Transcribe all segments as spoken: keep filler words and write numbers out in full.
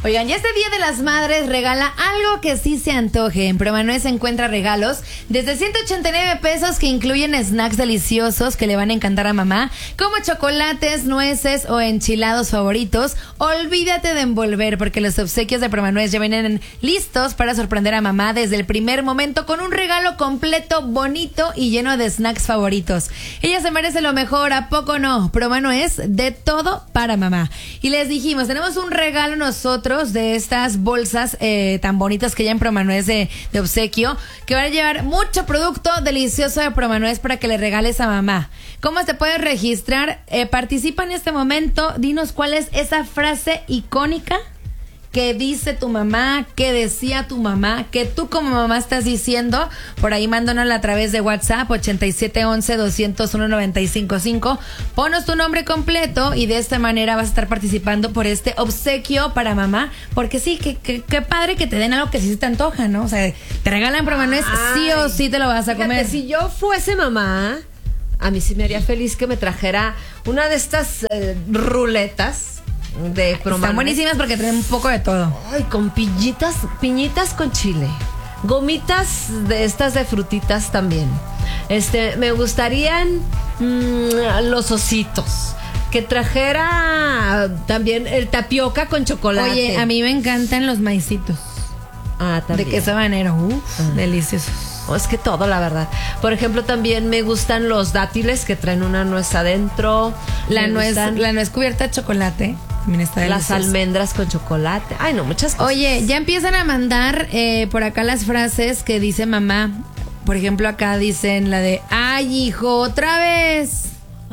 Oigan, ya este Día de las Madres regala algo que sí se antoje. En Promanuez se encuentra regalos desde ciento ochenta y nueve pesos que incluyen snacks deliciosos que le van a encantar a mamá, como chocolates, nueces o enchilados favoritos. Olvídate de envolver, porque los obsequios de Promanuez ya vienen listos para sorprender a mamá desde el primer momento con un regalo completo, bonito y lleno de snacks favoritos. Ella se merece lo mejor, ¿a poco no? Promanuez, de todo para mamá. Y les dijimos, tenemos un regalo nosotros de estas bolsas eh, tan bonitas que ya en Promanuez de, de obsequio, que van a llevar mucho producto delicioso de Promanuez para que le regales a mamá. ¿Cómo te puedes registrar? Eh, participa en este momento. Dinos cuál es esa frase icónica que dice tu mamá, que decía tu mamá, que tú como mamá estás diciendo. Por ahí mándanosla a través de WhatsApp ochenta y siete once, doscientos uno, noventa y cinco cinco. Ponos tu nombre completo y de esta manera vas a estar participando por este obsequio para mamá. Porque sí, que, que, que padre que te den algo que sí se te antoja, ¿no? O sea, te regalan Promanuez, sí o sí te lo vas a Fíjate, comer. Si yo fuese mamá, a mí sí me haría feliz que me trajera una de estas eh, ruletas de Promanuez. Están buenísimas porque traen un poco de todo. Ay, con piñitas, piñitas con chile. Gomitas de estas de frutitas también. Este, me gustarían mmm, los ositos. Que trajera también el tapioca con chocolate. Oye, a mí me encantan los maicitos. Ah, también. De queso habanero. Uf, ah. Deliciosos. Oh, es que todo, la verdad. Por ejemplo, también me gustan los dátiles que traen una nuez adentro. La me nuez, gustan la nuez cubierta de chocolate. También está las delicioso. almendras con chocolate. Ay, no, muchas cosas. Oye, ya empiezan a mandar eh, por acá las frases que dice mamá. Por ejemplo, acá dicen la de ay, hijo, otra vez.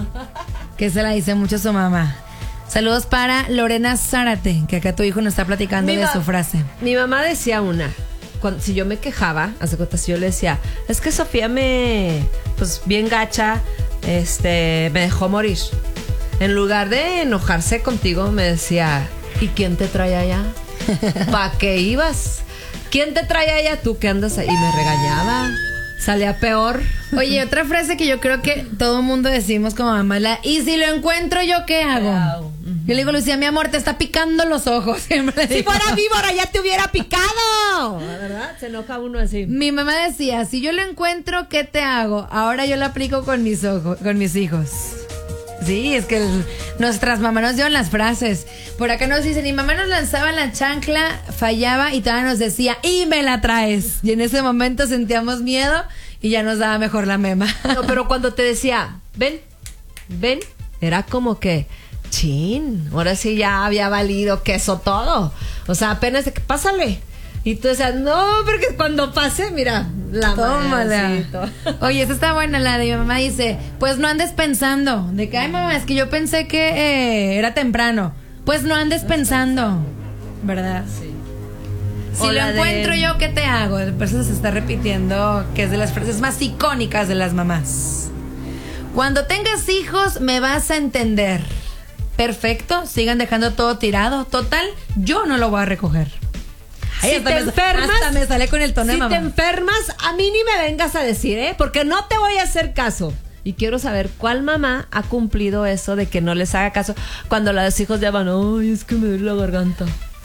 Que se la dice mucho su mamá. Saludos para Lorena Zárate, que acá tu hijo nos está platicando mi de ma- su frase. Mi mamá decía una. Cuando, si yo me quejaba, hace cuenta, si yo le decía, es que Sofía me, pues bien gacha, este, me dejó morir. En lugar de enojarse contigo, me decía, ¿y quién te trae allá? ¿Pa' qué ibas? ¿Quién te trae allá? Tú que andas ahí. Y me regañaba. Salía peor. Oye, otra frase que yo creo que todo mundo decimos como mamá, la, ¿y si lo encuentro yo qué hago? Yo le digo, Lucía, mi amor, te está picando los ojos. Siempre Si digo. fuera víbora ya te hubiera picado. ¿Verdad? Se enoja uno así. Mi mamá decía, si yo lo encuentro, ¿qué te hago? Ahora yo lo aplico con mis ojos, con mis hijos. Sí, es que el, nuestras mamás nos dieron las frases. Por acá nos dicen, mi mamá nos lanzaba la chancla, fallaba y todavía nos decía, y me la traes. Y en ese momento sentíamos miedo y ya nos daba mejor la mema. No, pero cuando te decía, ven, ven, era como que, chin, ahora sí ya había valido queso todo. O sea, apenas de que pásale. Y tú decías, no, porque cuando pase, mira, la Tómala. madrecito. Oye, esta está buena, la de mi mamá dice, pues no andes pensando. De que, ay mamá, es que yo pensé que eh, era temprano. Pues no andes pensando. ¿Verdad? Sí. Si O lo la de- encuentro yo, ¿qué te hago? Por eso se está repitiendo que es de las frases más icónicas de las mamás. Cuando tengas hijos, me vas a entender. Perfecto, sigan dejando todo tirado. Total, yo no lo voy a recoger. Ay, Si hasta te me- enfermas, hasta me sale con el tono de si mamá. te enfermas, a mí ni me vengas a decir, ¿eh? Porque no te voy a hacer caso. Y quiero saber cuál mamá ha cumplido eso de que no les haga caso cuando los hijos ya van, ay, es que me duele la garganta.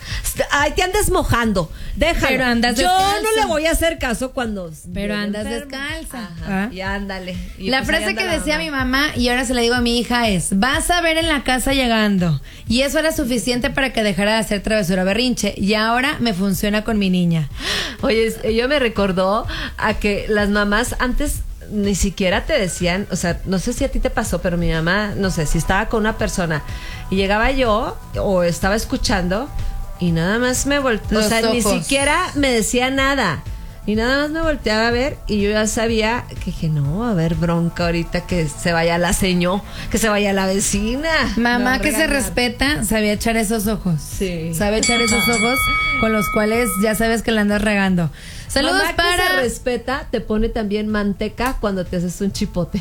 Ay, te andas mojando. Déjalo. Pero andas Yo descalza. no le voy a hacer caso cuando. Pero viene andas enferma. descalza. Ajá, ¿Ah? y ándale. Y La pues ahí frase anda que la decía mi mamá y ahora se la digo a mi hija es, vas a ver en la casa llegando. Y eso era suficiente para que dejara de hacer travesura berrinche. Y ahora me funciona con mi niña. Oye, ella me recordó a que las mamás antes ni siquiera te decían, o sea, no sé si a ti te pasó, pero mi mamá, no sé, si estaba con una persona y llegaba yo o estaba escuchando y nada más me volteaba, o Los sea, ni ojos. siquiera me decía nada. Y nada más me volteaba a ver y yo ya sabía que dije, no, va a haber bronca ahorita, que se vaya la seño, que se vaya la vecina. Mamá No, que se regañar. respeta, sabía echar esos ojos. Sí. Sabe echar esos ojos con los cuales ya sabes que la andas regando. Saludos Mamá que para... se respeta, te pone también manteca cuando te haces un chipote.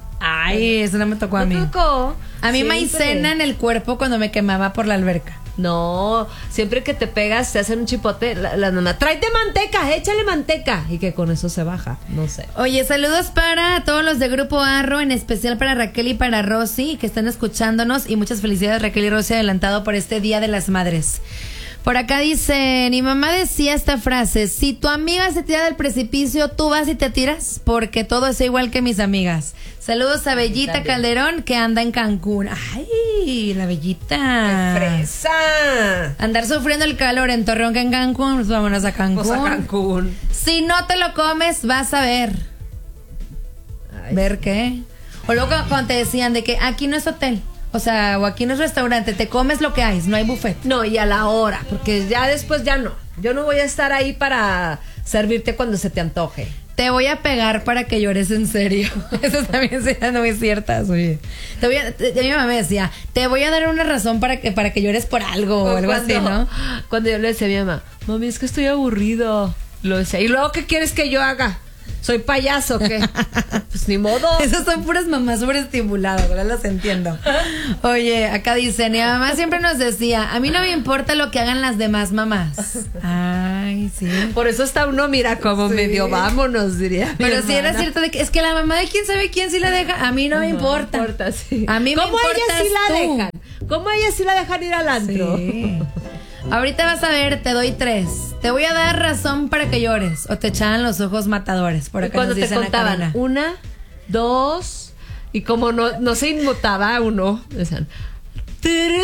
Ay, eso no me tocó a ¿Me mí. tocó? A mí Siempre. maicena en el cuerpo cuando me quemaba por la alberca. No, siempre que te pegas, te hacen un chipote, la, la mamá, tráete manteca, échale manteca. Y que con eso se baja, no sé. Oye, saludos para todos los de Grupo Arro, en especial para Raquel y para Rosy, que están escuchándonos. Y muchas felicidades, Raquel y Rosy, adelantado por este Día de las Madres. Por acá dice, mi mamá decía esta frase: si tu amiga se tira del precipicio, tú vas y te tiras, porque todo es igual que mis amigas. Saludos a Bellita También. Calderón, que anda en Cancún. Ay, la Bellita. ¡Qué fresa! Andar sufriendo el calor en Torreón que en Cancún, pues vámonos a Cancún. Pues a Cancún. Si no te lo comes, vas a ver. Ay. ¿Ver qué? O luego cuando te decían de que aquí no es hotel, o sea, o aquí no es restaurante, te comes lo que hay, no hay buffet. No, y a la hora, porque ya después ya no. Yo no voy a estar ahí para servirte cuando se te antoje. Te voy a pegar para que llores en serio. Eso también serían muy ciertas, oye. Te voy a, te, mi mamá me decía, te voy a dar una razón para que, para que llores por algo o algo cuando, así, ¿no? Cuando yo le decía a mi mamá, mami, es que estoy aburrido. Lo decía, ¿y luego qué quieres que yo haga? ¿Soy payaso o qué? Pues ni modo. Esas son puras mamás sobreestimuladas, ¿verdad? Las entiendo. Oye, acá dice, mi mamá siempre nos decía, a mí no me importa lo que hagan las demás mamás. Ay, sí. Por eso está uno, mira, como sí. medio vámonos, diría. Pero si sí era cierto de que es que la mamá de quién sabe quién sí la deja, a mí no, no me importa. No me importa, sí. A mí me ¿Cómo importas ella sí la tú? dejan? ¿Cómo ella sí la dejan ir al antro? Sí. Ahorita vas a ver, te doy tres. Te voy a dar razón para que llores. O te echaban los ojos matadores. Por acá cuando nos te contaban una, dos, y como no, no se inmutaba uno, decían tru,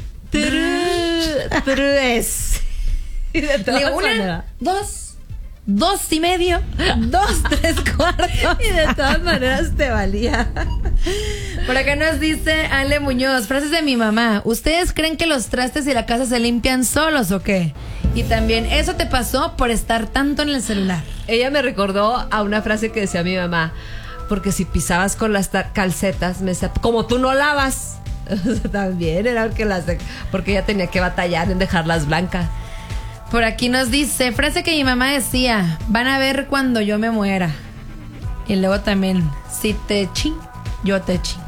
tru, tres. Y de todas Digo, una, maneras. dos, dos y medio, dos, tres cuartos. Y de todas maneras te valía. Por acá nos dice Ale Muñoz, frases de mi mamá. ¿Ustedes creen que los trastes y la casa se limpian solos o qué? Y también, eso te pasó por estar tanto en el celular. Ella me recordó a una frase que decía mi mamá, porque si pisabas con las calcetas, me decía, como tú no lavas. También era porque las de, porque ella tenía que batallar en dejarlas blancas. Por aquí nos dice, frase que mi mamá decía, van a ver cuando yo me muera. Y luego también, si te ching, yo te ching.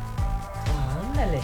Ándale.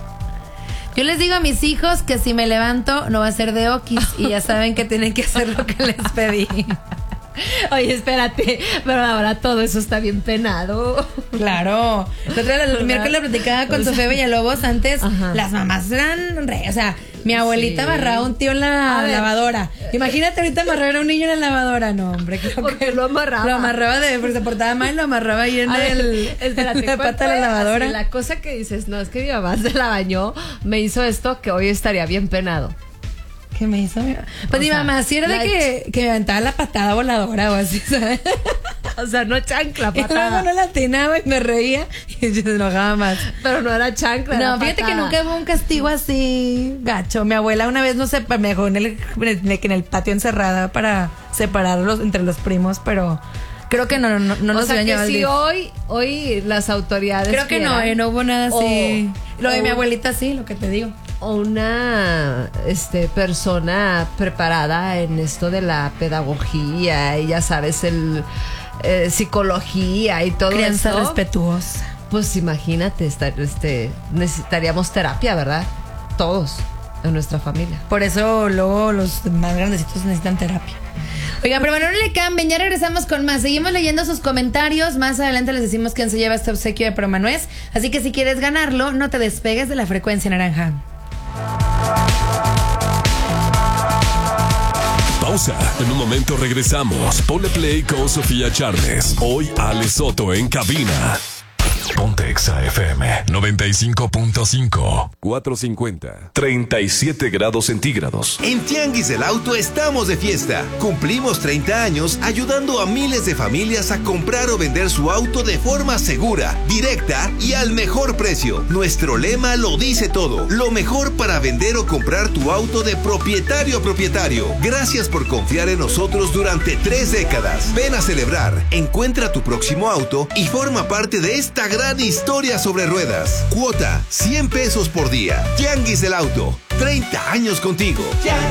Yo les digo a mis hijos que si me levanto no va a ser de okis y ya saben que tienen que hacer lo que les pedí. Oye, espérate, pero ahora todo eso está bien penado. Claro. La otra el miércoles platicaba con Sofía Villalobos. Antes, ajá, las mamás eran re, o sea, mi abuelita sí. amarraba a un tío en la ver, lavadora. Imagínate ahorita amarrar a un niño en la lavadora. No, hombre. ¿Por qué lo amarraba? Lo amarraba de, porque se portaba mal, lo amarraba ahí en, el, espérate, en la pata de la lavadora. Así, la cosa que dices, no, es que mi mamá se la bañó, me hizo esto que hoy estaría bien penado. ¿Qué me hizo? Pues o mi sea, mamá sí era de que, que me aventaba la patada voladora o así, ¿sabes? O sea, no chancla, patada. Y luego no la atinaba y me reía y yo se enojaba más. Pero no era chancla, no, era fíjate patada. Que nunca hubo un castigo así gacho. Mi abuela una vez, no sé, me dejó en el, en el patio encerrada para separarlos entre los primos, pero... Creo que no, no, no o nos sea, iban a que si hoy, hoy las autoridades creo que no, eh, no hubo nada así. O, lo de o, mi abuelita sí, lo que te digo. O una este, persona preparada en esto de la pedagogía y ya sabes, el eh, psicología y todo crianza eso. respetuosa. Pues imagínate, estar, este, necesitaríamos terapia, ¿verdad? Todos en nuestra familia. Por eso luego los más grandecitos necesitan terapia. Oigan, pero bueno, no le cambien, ya regresamos con más. Seguimos leyendo sus comentarios. Más adelante les decimos quién se lleva este obsequio de Promanuez. Así que si quieres ganarlo, no te despegues de la frecuencia naranja. Pausa. En un momento regresamos. Ponle play con Sofía Charles. Hoy Ale Soto en cabina. Ponte Exa F M noventa y cinco punto cinco. cuatrocientos cincuenta. treinta y siete grados centígrados. En Tianguis del Auto estamos de fiesta. Cumplimos treinta años ayudando a miles de familias a comprar o vender su auto de forma segura, directa y al mejor precio. Nuestro lema lo dice todo. Lo mejor para vender o comprar tu auto de propietario a propietario. Gracias por confiar en nosotros durante tres décadas. Ven a celebrar, encuentra tu próximo auto y forma parte de esta gran historia sobre ruedas. Cuota cien pesos por día. Tianguis del Auto. treinta años contigo.